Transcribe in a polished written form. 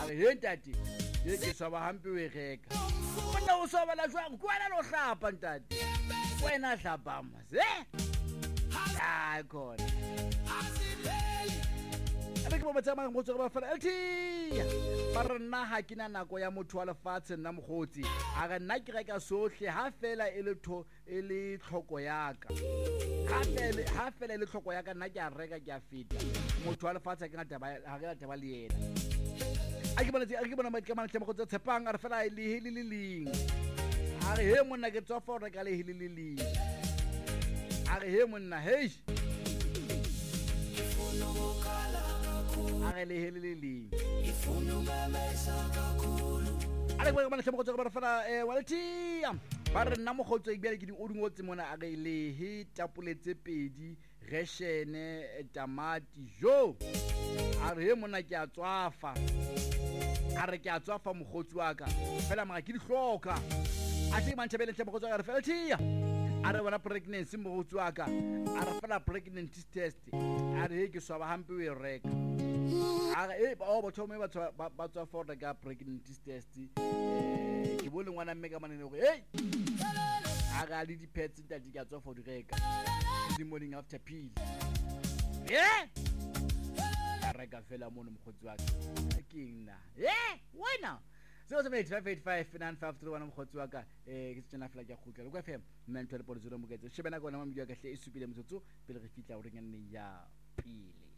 re he ntate ke swaba hampe we reka bona o swaba la jwang kwena lo hlapa ntate wena hlapa maze ha khona re ke mo tsama mo tsore ba fela eltia ba re nna ha kina nako ya motho wa lefatshe nna mogotsi a ga nna ke reka sohle ha fela e le tlhoko yaka ha fela le tlhoko yaka nna ke a reka ke a feta motho wa lefatshe ke ngata ba le yena a ke bona ba ke mana tsema go tshepang a re fela le hili liling a re he monna ke tswa for reka le hili liling a re he monna hey a re le hili liling a re bona tsema go tswa ba fela waltia ba re nna mogotso e bjale ke di odingotse mona a re le he tapoletse pedi reshene tamati jo a re he mona ke a tswafa a re ke a tswafa mogotsi wa ka fela maga ke di hloka a se mantšhabele ntle mogotsi wa ka re fela tia a re bona pregnancy mogotsi wa ka a re fela pregnancy test a re he ke swaba hampe we reka a re batho ba tswa for reka pregnancy test ke bole ngwana mme ka manene gore hey a ga le di-pets ntate ke a tswa for di reka the morning after pill ka reka fela mono mogotsi wa ka ke nna wena 0785859531 mogotsi wa ka ke tsena fela ke khutla le kwa FM mentole po 0 moketse shebana ka ona mamedio ka hle e supile metsotso pele re fitla o reng nne ya pele